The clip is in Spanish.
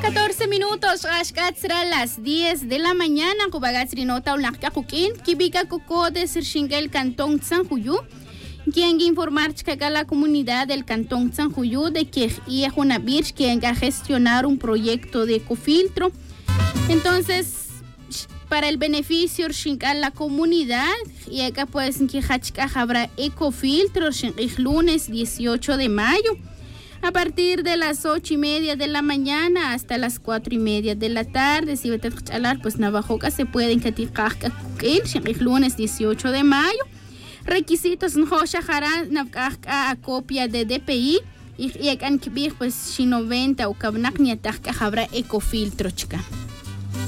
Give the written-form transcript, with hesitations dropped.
14 minutos, será las 10 de la mañana. Kubagatsrinota ulakka kukin, kibika koko de Sirshinga el Cantón San Juyu. Quien informar a la comunidad del Cantón San Juyu de que es una birch quien va a gestionar un proyecto de ecofiltro. Entonces, para el beneficio de la comunidad, y acá pues que habrá ecofiltro el lunes 18 de mayo. A partir de las 8:30 de la mañana hasta las 4:30 de la tarde, si va a hablar, pues Navajoca se pueden caticar el lunes 18 de mayo. Requisitos no harán a copia de DPI y acá pues si 90 o cabnak ni habrá ecofiltro chica.